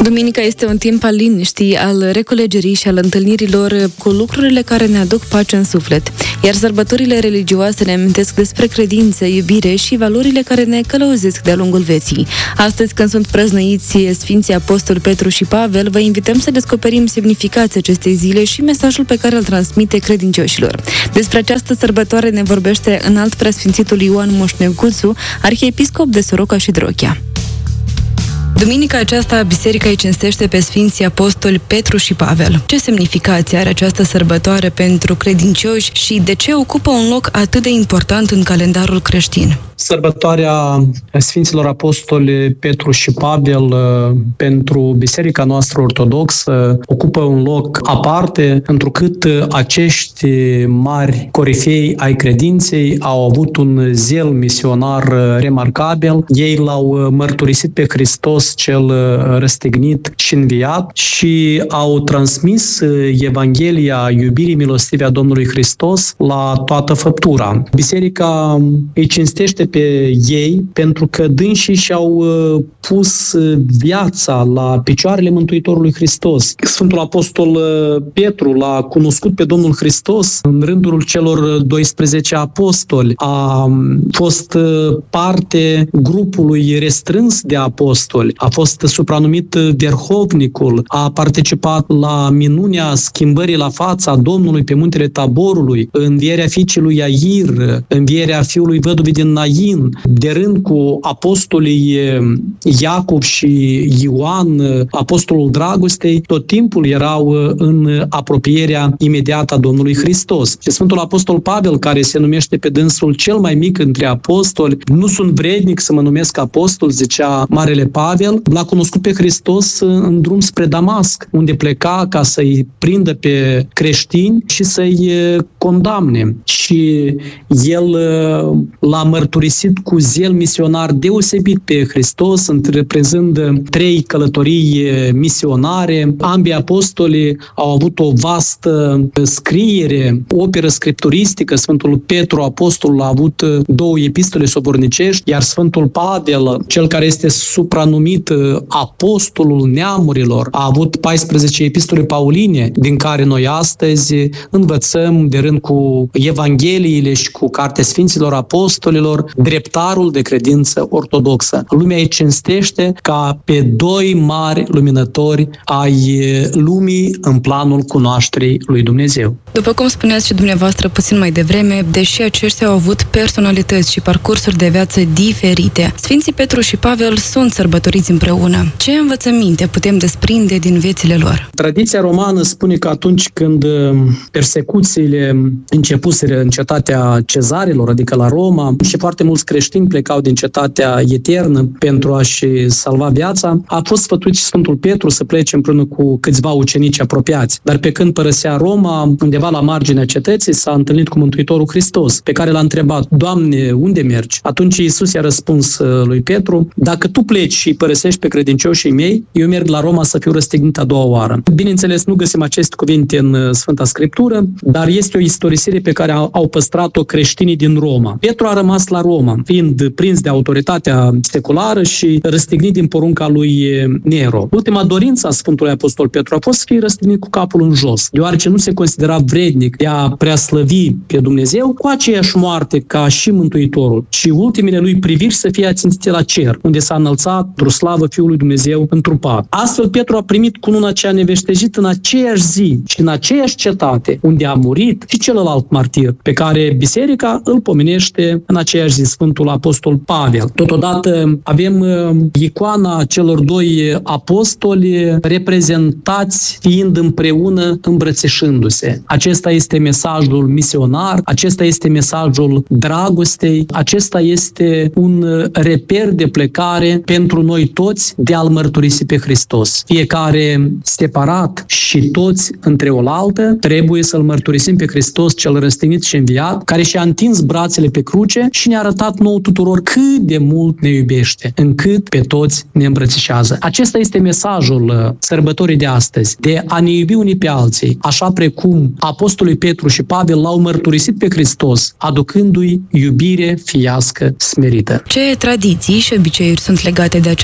Duminica este un timp al liniștii, al reculegerii și al întâlnirilor cu lucrurile care ne aduc pace în suflet. Iar sărbătorile religioase ne amintesc despre credință, iubire și valorile care ne călăuzesc de-a lungul vieții. Astăzi, când sunt prăznuiți Sfinții Apostoli Petru și Pavel, vă invităm să descoperim semnificația acestei zile și mesajul pe care îl transmite credincioșilor. Despre această sărbătoare ne vorbește înalt preasfințitul Ioan Moșneguțu, arhiepiscop de Soroca și Drochia. Duminica aceasta, biserica îi cinstește pe Sfinții Apostoli Petru și Pavel. Ce semnificație are această sărbătoare pentru credincioși și de ce ocupă un loc atât de important în calendarul creștin? Sărbătoarea Sfinților Apostoli Petru și Pavel pentru biserica noastră ortodoxă ocupă un loc aparte, întrucât acești mari corifei ai credinței au avut un zel misionar remarcabil. Ei l-au mărturisit pe Hristos cel răstignit și înviat și au transmis Evanghelia iubirii milostive a Domnului Hristos la toată făptura. Biserica îi cinstește pe ei pentru că dânsii și-au pus viața la picioarele Mântuitorului Hristos. Sfântul Apostol Petru l-a cunoscut pe Domnul Hristos în rândul celor 12 apostoli. A fost parte grupului restrâns de apostoli. A fost supranumit Verhovnicul. A participat la minunea schimbării la fața Domnului pe muntele Taborului, învierea fiicei lui Iair, învierea fiului văduvii din Nain, de rând cu apostolii Iacov și Ioan, apostolul dragostei, tot timpul erau în apropierea imediată a Domnului Hristos. Și Sfântul Apostol Pavel, care se numește pe dânsul cel mai mic între apostoli, nu sunt vrednic să mă numesc apostol, zicea Marele Pavel, l-a cunoscut pe Hristos în drum spre Damasc, unde pleca ca să-i prindă pe creștini și să-i condamne. Și el l-a mărturisit cu zel misionar deosebit pe Hristos, întreprinzând 3 călătorii misionare. Ambii apostoli au avut o vastă scriere, operă scripturistică. Sfântul Petru, apostolul, a avut 2 epistole sobornicești, iar Sfântul Pavel, cel care este supranumit apostolul neamurilor, a avut 14 epistole pauline, din care noi astăzi învățăm de rând cu Evangheliile și cu Cartea Sfinților Apostolilor, dreptarul de credință ortodoxă. Lumea îi cinstește ca pe 2 mari luminători ai lumii în planul cunoașterii lui Dumnezeu. După cum spuneați și dumneavoastră puțin mai devreme, deși aceștia au avut personalități și parcursuri de viață diferite, Sfinții Petru și Pavel sunt sărbătoriți împreună. Ce învățăminte putem desprinde din viețile lor? Tradiția romană spune că atunci când persecuțiile începuseră în cetatea Cezarilor, adică la Roma, și foarte mulți creștini plecau din cetatea eternă pentru a-și salva viața, a fost sfătuit și Sfântul Petru să plece împreună cu câțiva ucenici apropiați. Dar pe când părăsea Roma, undeva la marginea cetății, s-a întâlnit cu Mântuitorul Hristos, pe care l-a întrebat: Doamne, unde mergi? Atunci Iisus i-a răspuns lui Petru: dacă tu pleci și părăsești pe credincioșii mei, eu merg la Roma să fiu răstignit a 2-a oară. Bineînțeles, nu găsim aceste cuvinte în Sfânta Scriptură, dar este o istorisire pe care au păstrat-o creștinii din Roma. Petru a rămas la Roma, fiind prins de autoritatea seculară și răstignit din porunca lui Nero. Ultima dorință a Sfântului Apostol Petru a fost să fie răstignit cu capul în jos, deoarece nu se considera vrednic de a preaslăvi pe Dumnezeu cu aceeași moarte ca și Mântuitorul, ci ultimele lui priviri să fie ațințite la cer, unde s-a înălțat într-o slavă Fiului Dumnezeu întrupat. Astfel, Petru a primit cununa cea neveștejită în aceeași zi și în aceeași cetate unde a murit și celălalt martir, pe care biserica îl pomenește în aceeași zi, Sfântul Apostol Pavel. Totodată avem icoana celor 2 apostoli reprezentați fiind împreună, îmbrățișându-se. Acesta este mesajul misionar, acesta este mesajul dragostei, acesta este un reper de plecare pentru noi toți de a-L mărturisi pe Hristos. Fiecare separat și toți între oaltă trebuie să-L mărturisim pe Hristos cel răstignit și înviat, care și-a întins brațele pe cruce și ne-a arătat nouă tuturor cât de mult ne iubește, încât pe toți ne îmbrățișează. Acesta este mesajul sărbătorii de astăzi, de a ne iubi unii pe alții, așa precum apostolii Petru și Pavel l-au mărturisit pe Hristos, aducându-i iubire fiască smerită. Ce tradiții și obiceiuri sunt legate de această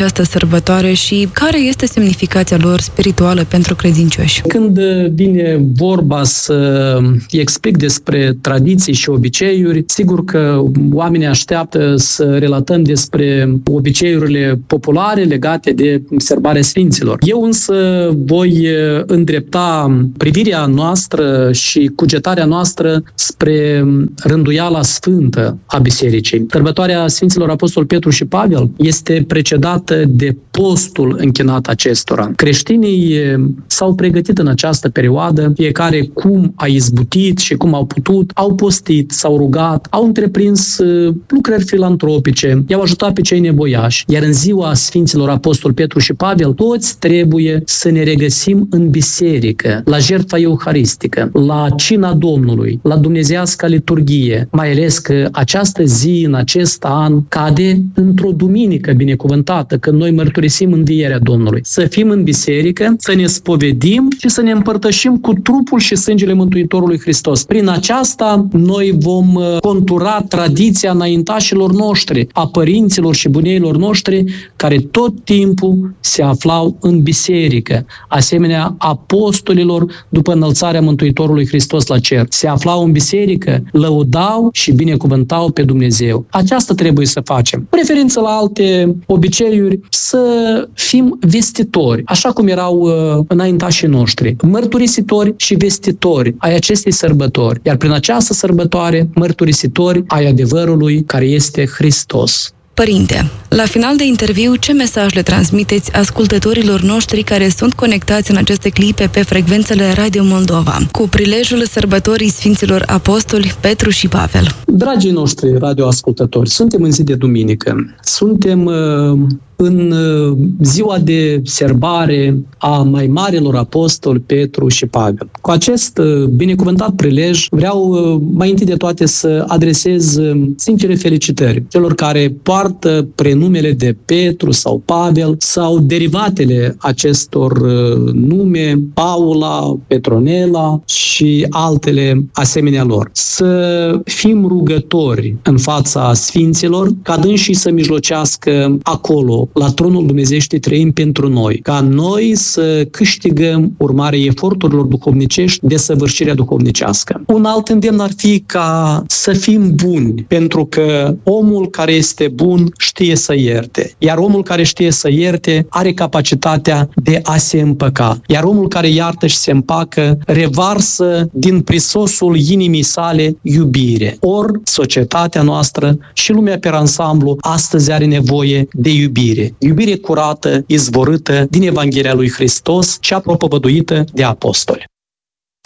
această sărbătoare și care este semnificația lor spirituală pentru credincioși? Când vine vorba să explic despre tradiții și obiceiuri, sigur că oamenii așteaptă să relatăm despre obiceiurile populare legate de sărbarea Sfinților. Eu însă voi îndrepta privirea noastră și cugetarea noastră spre rânduiala sfântă a Bisericii. Sărbătoarea Sfinților Apostol Petru și Pavel este precedată de postul închinat acestora. Creștinii s-au pregătit în această perioadă, fiecare cum a izbutit și cum au putut, au postit, s-au rugat, au întreprins lucrări filantropice, i-au ajutat pe cei nevoiași. Iar în ziua Sfinților Apostol Petru și Pavel, toți trebuie să ne regăsim în biserică, la jertfa euharistică, la cina Domnului, la dumnezeiasca liturghie, mai ales că această zi, în acest an, cade într-o duminică binecuvântată, când noi mărturisim învierea Domnului. Să fim în biserică, să ne spovedim și să ne împărtășim cu trupul și sângele Mântuitorului Hristos. Prin aceasta, noi vom contura tradiția înaintașilor noștri, a părinților și buneilor noștri, care tot timpul se aflau în biserică, asemenea apostolilor după înălțarea Mântuitorului Hristos la cer. Se aflau în biserică, lăudau și binecuvântau pe Dumnezeu. Aceasta trebuie să facem. Cu referință la alte obiceiuri, să fim vestitori, așa cum erau înaintașii noștri, mărturisitori și vestitori ai acestei sărbători, iar prin această sărbătoare, mărturisitori ai adevărului care este Hristos. Părinte, la final de interviu, ce mesaj le transmiteți ascultătorilor noștri care sunt conectați în aceste clipe pe frecvențele Radio Moldova, cu prilejul sărbătorii Sfinților Apostoli Petru și Pavel? Dragii noștri radioascultători, suntem în zi de duminică, suntem în ziua de serbare a mai marilor apostoli Petru și Pavel. Cu acest binecuvântat prilej vreau mai întâi de toate să adresez sincere felicitări celor care poartă prenumele de Petru sau Pavel sau derivatele acestor nume, Paula, Petronela și altele asemenea lor. Să fim rugători în fața Sfinților ca dânsii să mijlocească acolo, la tronul Dumnezeiești trăim pentru noi, ca noi să câștigăm urmare eforturilor duhovnicești de săvârșirea duhovnicească. Un alt îndemn ar fi ca să fim buni, pentru că omul care este bun știe să ierte, iar omul care știe să ierte are capacitatea de a se împăca, iar omul care iartă și se împacă revarsă din prisosul inimii sale iubire. Ori societatea noastră și lumea pe ansamblu astăzi are nevoie de iubire. Iubire curată, izvorâtă din Evanghelia lui Hristos, cea propovăduită de apostoli.